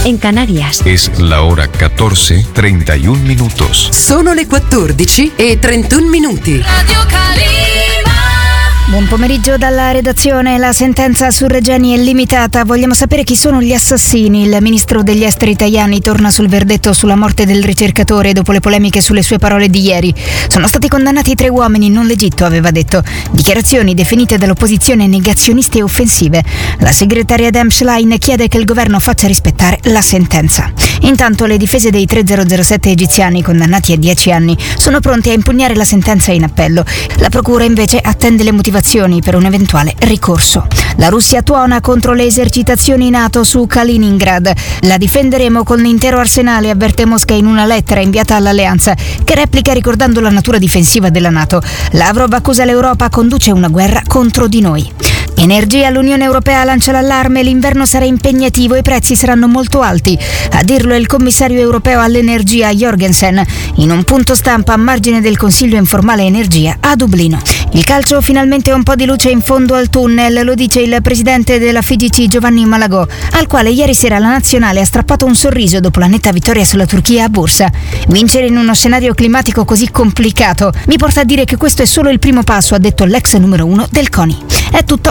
en Canarias. Es la hora 14:31 minutos. Sono le 14:31 minuti. Radio Calima. Buon pomeriggio dalla redazione. La sentenza su Regeni è limitata. Vogliamo sapere chi sono gli assassini. Il ministro degli esteri Tajani torna sul verdetto sulla morte del ricercatore dopo le polemiche sulle sue parole di ieri. Sono stati condannati 3 uomini, non l'Egitto, aveva detto. Dichiarazioni definite dall'opposizione negazioniste e offensive. La segretaria Dem Schlein chiede che il governo faccia rispettare la sentenza. Intanto le difese dei 3007 egiziani condannati a 10 anni sono pronti a impugnare la sentenza in appello. La procura invece attende le motivazioni per un eventuale ricorso. La Russia tuona contro le esercitazioni NATO su Kaliningrad. La difenderemo con l'intero arsenale, avverte Mosca in una lettera inviata all'alleanza, che replica ricordando la natura difensiva della NATO. Lavrov accusa l'Europa, conduce una guerra contro di noi. Energia, l'Unione Europea lancia l'allarme, l'inverno sarà impegnativo e i prezzi saranno molto alti. A dirlo è il commissario europeo all'energia Jorgensen, in un punto stampa a margine del Consiglio informale energia a Dublino. Il calcio, finalmente un po' di luce in fondo al tunnel, lo dice il presidente della FIGC Giovanni Malagò, al quale ieri sera la nazionale ha strappato un sorriso dopo la netta vittoria sulla Turchia a Bursa. Vincere in uno scenario climatico così complicato mi porta a dire che questo è solo il primo passo, ha detto l'ex numero 1 del CONI. È tutto.